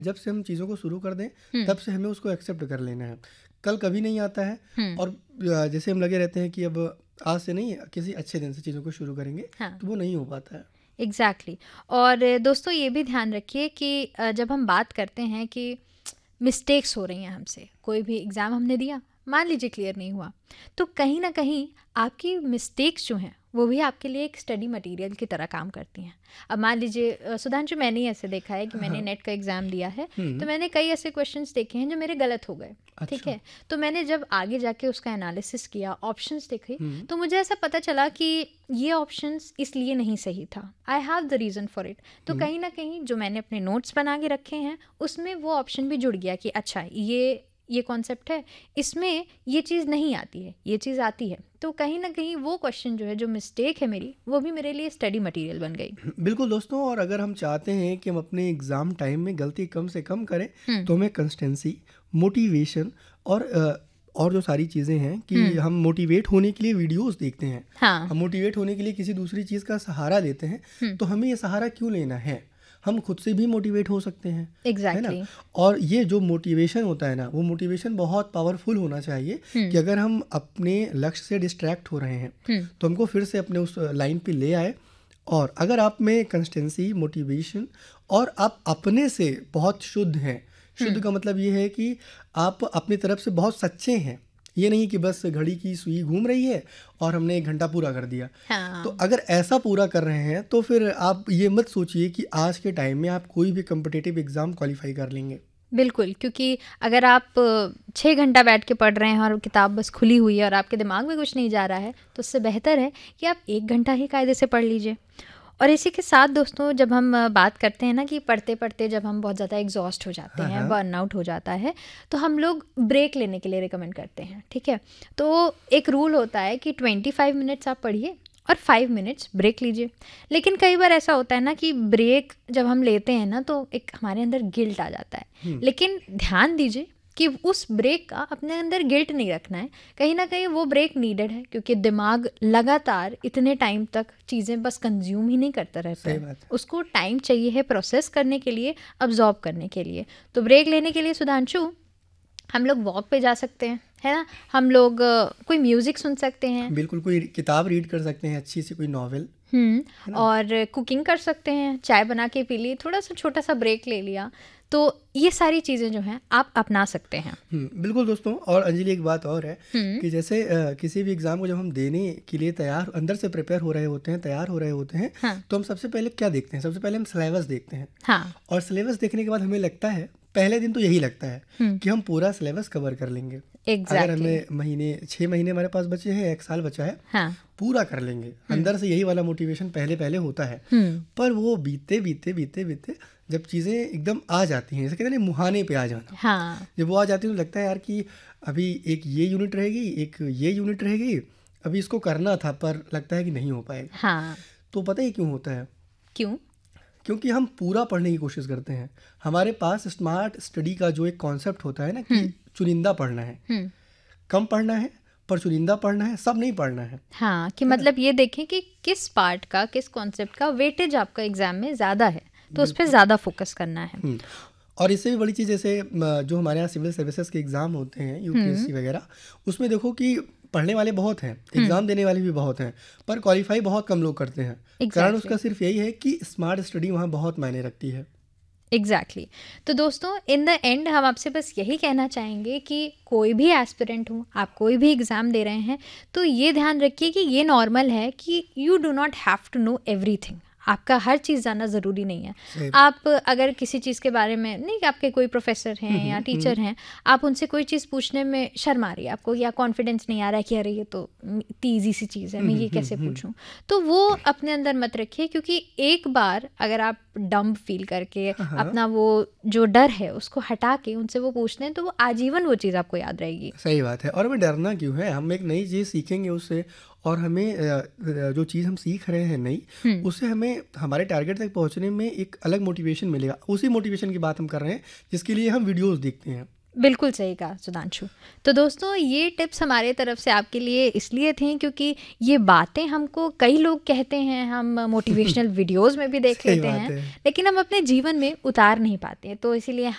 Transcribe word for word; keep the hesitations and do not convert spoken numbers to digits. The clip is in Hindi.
जब से हम चीज़ों को शुरू कर दें हम्म तब से हमें उसको एक्सेप्ट कर लेना है। कल कभी नहीं आता है हम्म और अ, जैसे हम लगे रहते हैं कि अब आज से नहीं किसी अच्छे दिन से चीज़ों को शुरू करेंगे, हाँ, तो वो नहीं हो पाता है। Exactly exactly. और दोस्तों ये भी ध्यान रखिए कि अ, जब हम बात करते हैं कि मिस्टेक्स हो रही हैं हमसे, कोई भी एग्ज़ाम हमने दिया, मान लीजिए क्लियर नहीं हुआ, तो कहीं ना कहीं आपकी मिस्टेक्स जो हैं वो भी आपके लिए एक स्टडी मटेरियल की तरह काम करती हैं। अब मान लीजिए अ, सुधांशु, मैंने ही ऐसे देखा है कि मैंने हाँ। नेट का एग्ज़ाम दिया है, तो हम्म। मैंने कई ऐसे क्वेश्चंस देखे हैं जो मेरे गलत हो गए। ठीक अच्छा। है, तो मैंने जब आगे जाके उसका एनालिसिस किया, ऑप्शंस देखे, हम्म। तो मुझे ऐसा पता चला कि ये ऑप्शंस इसलिए नहीं सही था, I have the reason for it. तो हम्म। कहीं ना कहीं जो मैंने अपने नोट्स बना के रखे हैं उसमें वो ऑप्शन भी जुड़ गया कि अच्छा ये ये कॉन्सेप्ट है, इसमें ये चीज़ नहीं आती है, ये चीज़ आती है। तो कहीं ना कहीं वो क्वेश्चन जो है, जो मिस्टेक है मेरी, वो भी मेरे लिए स्टडी मटेरियल बन गई। बिल्कुल दोस्तों, और अगर हम चाहते हैं कि हम अपने एग्ज़ाम टाइम में गलती कम से कम करें, हम्म तो हमें कंसिस्टेंसी, मोटिवेशन और अ, और जो सारी चीज़ें हैं कि हम्म हम मोटिवेट होने के लिए वीडियोस देखते हैं, हाँ। हम मोटिवेट होने के लिए किसी दूसरी चीज़ का सहारा लेते हैं, हम्म तो हमें ये सहारा क्यों लेना है? हम खुद से भी मोटिवेट हो सकते हैं, है ना? एग्जैक्टली। और ये जो मोटिवेशन होता है ना, वो मोटिवेशन बहुत पावरफुल होना चाहिए कि हम्म अगर हम अपने लक्ष्य से डिस्ट्रैक्ट हो रहे हैं, हम्म तो हमको फिर से अपने उस लाइन पे ले आए। और अगर आप में कंसिस्टेंसी, मोटिवेशन और आप अपने से बहुत शुद्ध हैं, शुद्ध हम्म का मतलब ये है कि आप अपनी तरफ से बहुत सच्चे हैं, ये नहीं कि बस घड़ी की सुई घूम रही है और हमने एक घंटा पूरा कर दिया। तो हाँ, अगर ऐसा पूरा कर रहे हैं तो फिर आप ये मत सोचिए कि आज के टाइम में आप कोई भी कम्पिटिटिव एग्ज़ाम क्वालिफाई कर लेंगे। बिल्कुल, क्योंकि अगर आप अ, छः घंटा बैठ के पढ़ रहे हैं और किताब बस खुली हुई है और आपके दिमाग में कुछ नहीं जा रहा है, तो उससे बेहतर है कि आप एक घंटा ही कायदे से पढ़ लीजिए। और इसी के साथ दोस्तों, जब हम अ, बात करते हैं ना कि पढ़ते पढ़ते जब हम बहुत ज़्यादा एग्जॉस्ट हो जाते हाँ, हैं, हाँ। बर्नआउट हो जाता है, तो हम लोग ब्रेक लेने के लिए रिकमेंड करते हैं। ठीक है, तो एक रूल होता है कि ट्वेंटी फाइव मिनट्स आप पढ़िए और फाइव मिनट्स ब्रेक लीजिए। लेकिन कई बार ऐसा होता है ना कि ब्रेक जब हम लेते हैं ना, तो एक हमारे अंदर गिल्ट आ जाता है। हुँ। लेकिन ध्यान दीजिए कि उस ब्रेक का अपने अंदर गिल्ट नहीं रखना है। कहीं ना कहीं वो ब्रेक नीडेड है, क्योंकि दिमाग लगातार इतने टाइम तक चीज़ें बस कंज्यूम ही नहीं करता रहता सही है, बात है। उसको टाइम चाहिए है प्रोसेस करने के लिए, अब्जॉर्ब करने के लिए। तो ब्रेक लेने के लिए सुधांशु, हम लोग वॉक पे जा सकते हैं, है ना? हम लोग अ, कोई म्यूज़िक सुन सकते हैं। बिल्कुल, कोई किताब रीड कर सकते हैं, अच्छी सी कोई नॉवेल, हम्म है ना? और कुकिंग कर सकते हैं, चाय बना के पी ली, थोड़ा सा छोटा सा ब्रेक ले लिया। तो ये सारी चीज़ें जो हैं आप अपना सकते हैं। हुँ, बिल्कुल दोस्तों, और अंजलि एक बात और है हम्म कि जैसे अ, किसी भी एग्ज़ाम को जब हम देने के लिए तैयार अंदर से प्रिपेयर हो रहे होते हैं, तैयार हो रहे होते हैं, हाँ तो हम सबसे पहले क्या देखते हैं? सबसे पहले हम सिलेबस देखते हैं। हाँ। और सिलेबस देखने के बाद हमें लगता है, पहले दिन तो यही लगता है हम्म कि हम पूरा सिलेबस कवर कर लेंगे। अगर एग्जैक्टली। हमें महीने छः महीने हमारे पास बचे हैं, एक साल बचा है, हाँ। पूरा कर लेंगे। अंदर से यही वाला मोटिवेशन पहले-पहले होता है। हम्म पर वो बीते, बीते, बीते, बीते जब चीज़ें एकदम आ जाती हैं, जैसे कहते हैं ना मुहाने पे आ जाना। हाँ। जब वो आ जाती है तो लगता है यार कि अभी एक ये यूनिट रहेगी, एक ये यूनिट रहेगी, अभी इसको करना था पर लगता है कि नहीं हो पाएगा। हाँ। तो पता है क्यों होता है? क्यों? क्योंकि हम पूरा पढ़ने की कोशिश करते हैं। हमारे पास स्मार्ट स्टडी का जो एक कॉन्सेप्ट होता है ना कि चुनिंदा पढ़ना है, हम्म कम पढ़ना है पर चुनिंदा पढ़ना है, सब नहीं पढ़ना है। हाँ, कि है ना? मतलब ये देखें कि किस पार्ट का, किस कॉन्सेप्ट का वेटेज आपका एग्जाम में ज़्यादा है, तो उस पर ज़्यादा फोकस करना है। हुँ। और इससे भी बड़ी चीज़ जैसे म जो हमारे यहाँ सिविल सर्विसेज के एग्ज़ाम होते हैं, यूपीएससी वगैरह, उसमें देखो कि पढ़ने वाले बहुत हैं, एग्ज़ाम देने वाले भी बहुत हैं, पर क्वालीफाई बहुत कम लोग करते हैं। कारण एग्जैक्टली उसका सिर्फ यही है कि स्मार्ट स्टडी वहाँ बहुत मायने रखती है। Exactly exactly. तो दोस्तों, इन द एंड हम आपसे बस यही कहना चाहेंगे कि कोई भी एस्पिरेंट हो, आप कोई भी एग्ज़ाम दे रहे हैं, तो ये ध्यान रखिए कि ये नॉर्मल है कि you do not have to know everything. आपका हर चीज़ जानना ज़रूरी नहीं है। सही। आप अगर किसी चीज़ के बारे में, नहीं कि आपके कोई प्रोफेसर हुँ, हैं या हुँ, टीचर हैं, आप उनसे कोई चीज़ पूछने में शर्म आ रही है आपको, या कॉन्फिडेंस नहीं आ रहा है कि अरे ये तो इतनी ईजी सी चीज़ है, मैं ये कैसे पूछूं, तो वो अपने अंदर मत रखिए। क्योंकि एक बार अगर आप डम्ब फील करके हाँ। अपना वो जो डर है उसको हटा के उनसे वो पूछते हैं, तो वो आजीवन वो चीज़ आपको याद रहेगी। सही बात है। और हमें डरना क्यों है? हम एक नई चीज़ सीखेंगे उससे, और हमें अ, अ, जो चीज़ हम सीख रहे हैं नई, हम्म उससे हमें हमारे टारगेट तक पहुँचने में एक अलग मोटिवेशन मिलेगा। उसी मोटिवेशन की बात हम कर रहे हैं जिसके लिए हम वीडियोज़ देखते हैं। बिल्कुल सही कहा सुधांशु। तो दोस्तों, ये टिप्स हमारे तरफ से आपके लिए इसलिए थे क्योंकि ये बातें हमको कई लोग कहते हैं, हम मोटिवेशनल वीडियोस में भी देख सही लेते बात हैं, है। लेकिन हम अपने जीवन में उतार नहीं पाते हैं। तो इसीलिए